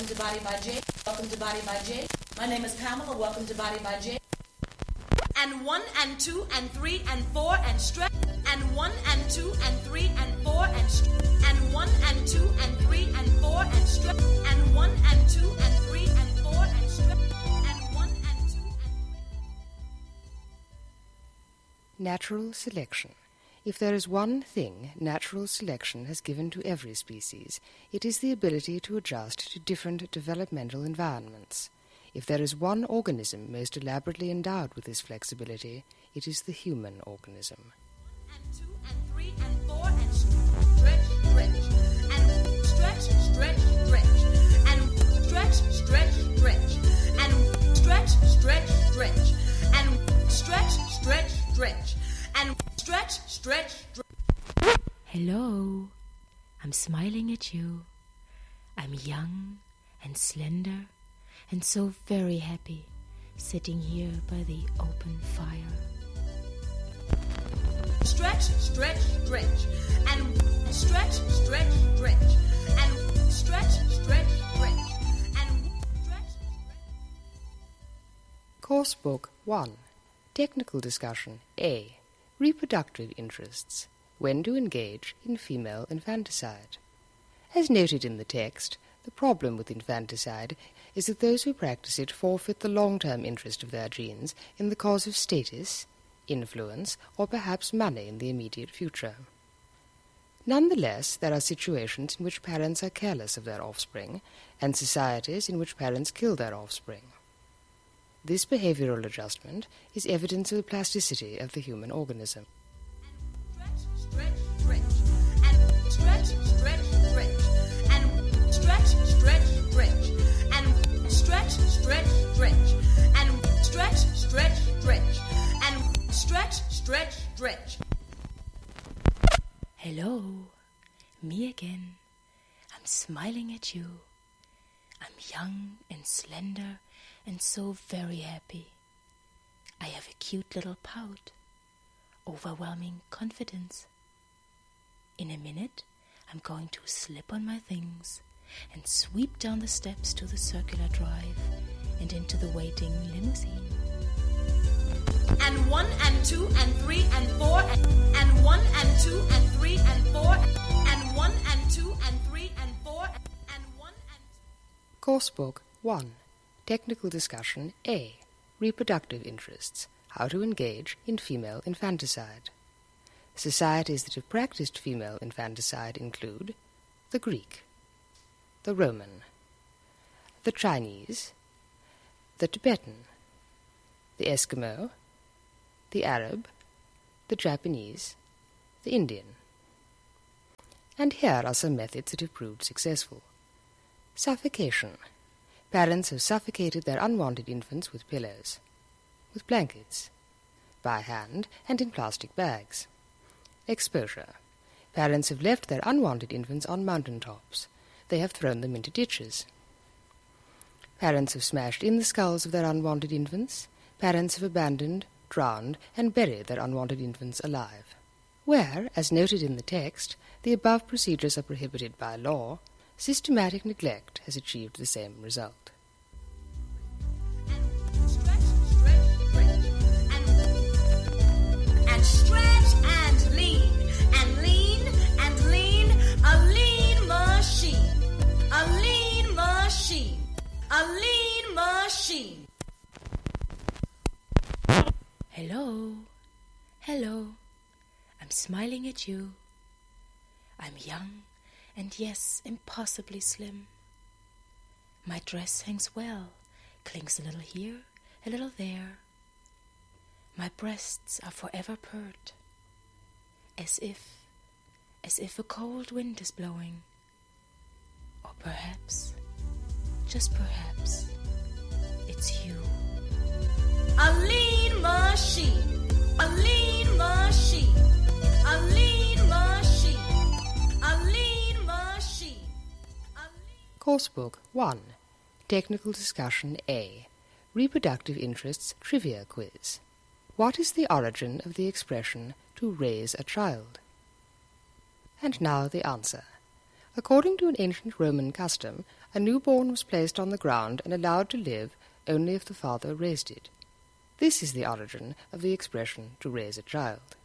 welcome to Body by J. Welcome to Body by J. My name is Pamela, welcome to Body by J. And 1 and 2 and 3 and 4 and stretch. And 1 and 2 and 3 and 4 and stretch. And 1 and 2 and 3 and 4 and stretch. And 1 and 2 and 3 and 4 and stretch. And 1 and 2 and 3. Natural selection. If there is one thing natural selection has given to every species, it is the ability to adjust to different developmental environments. If there is one organism most elaborately endowed with this flexibility, it is the human organism. 1 and 2 and 3 and 4 and stretch, stretch. And stretch, stretch, stretch. And stretch, stretch, stretch. And stretch, stretch, stretch. And stretch, stretch, stretch. And stretch, stretch, stretch. Hello, I'm smiling at you. I'm young and slender and so very happy sitting here by the open fire. Stretch, stretch, stretch. And stretch, stretch, stretch. And stretch, stretch, stretch. And stretch, stretch. Course Book 1. Technical Discussion A. Reproductive Interests. When to engage in female infanticide. As noted in the text, the problem with infanticide is that those who practice it forfeit the long-term interest of their genes in the cause of status, influence, or perhaps money in the immediate future. Nonetheless, there are situations in which parents are careless of their offspring, and societies in which parents kill their offspring. This behavioral adjustment is evidence of the plasticity of the human organism. Stretch, stretch, stretch. And stretch, stretch, stretch. And stretch, stretch, stretch. And stretch, stretch, stretch. And stretch, stretch, stretch. And stretch, stretch, stretch. Hello, me again. I'm smiling at you. I'm young and slender and so very happy. I have a cute little pout, overwhelming confidence. In a minute, I'm going to slip on my things and sweep down the steps to the circular drive and into the waiting limousine. And 1 and 2 and 3 and 4 and 1 and 2 and 3 and 4 and 1 and 2 and 3 and 4 and 1 and 2. Coursebook 1. Technical Discussion A. Reproductive Interests. How to engage in female infanticide. Societies that have practiced female infanticide include the Greek, the Roman, the Chinese, the Tibetan, the Eskimo, the Arab, the Japanese, the Indian. And here are some methods that have proved successful. Suffocation. Parents have suffocated their unwanted infants with pillows, with blankets, by hand and in plastic bags. Exposure. Parents have left their unwanted infants on mountain tops. They have thrown them into ditches. Parents have smashed in the skulls of their unwanted infants. Parents have abandoned, drowned, and buried their unwanted infants alive. Where, as noted in the text, the above procedures are prohibited by law, systematic neglect has achieved the same result. And stretch and lean, and lean, and lean, a lean machine, a lean machine, a lean machine. Hello, hello, I'm smiling at you. I'm young and yes, impossibly slim. My dress hangs well, clings a little here, a little there. My breasts are forever purred, as if a cold wind is blowing. Or perhaps, just perhaps, it's you. A lean machine, a lean machine, a lean machine, a lean machine. Coursebook 1. Technical Discussion A. Reproductive Interests Trivia Quiz. What is the origin of the expression to raise a child? And now the answer. According to an ancient Roman custom, a newborn was placed on the ground and allowed to live only if the father raised it. This is the origin of the expression to raise a child.